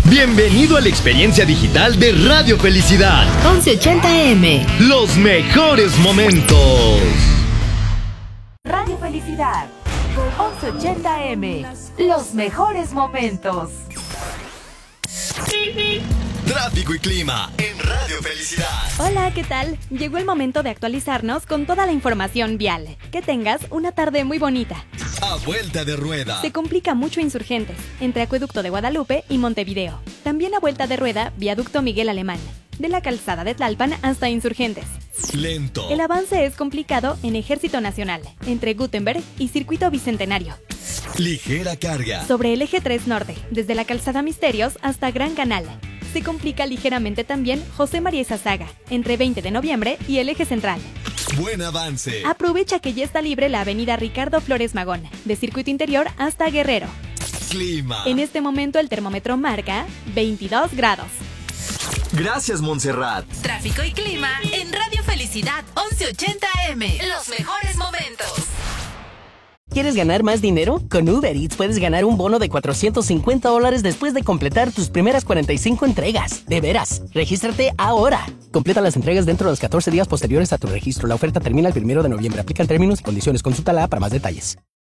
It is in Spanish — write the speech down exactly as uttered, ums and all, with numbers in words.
Bienvenido a la experiencia digital de Radio Felicidad. once ochenta eme. Los mejores momentos. Radio Felicidad. once ochenta eme. Los mejores momentos. Tráfico y clima en Radio Felicidad. Hola, ¿qué tal? Llegó el momento de actualizarnos con toda la información vial. Que tengas una tarde muy bonita. A vuelta de rueda. Se complica mucho Insurgentes, entre Acueducto de Guadalupe y Montevideo. También a vuelta de rueda, Viaducto Miguel Alemán. De la calzada de Tlalpan hasta Insurgentes. Lento. El avance es complicado en Ejército Nacional, entre Gutenberg y Circuito Bicentenario. Ligera carga. Sobre el eje tres Norte, desde la calzada Misterios hasta Gran Canal. Se complica ligeramente también José María Izazaga, entre veinte de noviembre y el eje central. Buen avance. Aprovecha que ya está libre la avenida Ricardo Flores Magón, de Circuito Interior hasta Guerrero. Clima. En este momento el termómetro marca veintidós grados. Gracias, Montserrat. Tráfico y clima en Radio Felicidad once ochenta eme. Los mejores momentos. ¿Quieres ganar más dinero? Con Uber Eats puedes ganar un bono de cuatrocientos cincuenta dólares después de completar tus primeras cuarenta y cinco entregas. De veras, regístrate ahora. Completa las entregas dentro de los catorce días posteriores a tu registro. La oferta termina el primero de noviembre. Aplican términos y condiciones. Consulta la para más detalles.